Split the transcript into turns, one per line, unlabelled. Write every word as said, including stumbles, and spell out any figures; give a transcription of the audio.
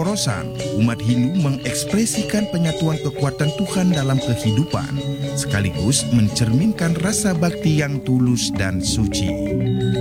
Torosan, umat Hindu mengekspresikan penyatuan kekuatan Tuhan dalam kehidupan, sekaligus mencerminkan rasa bakti yang tulus dan suci.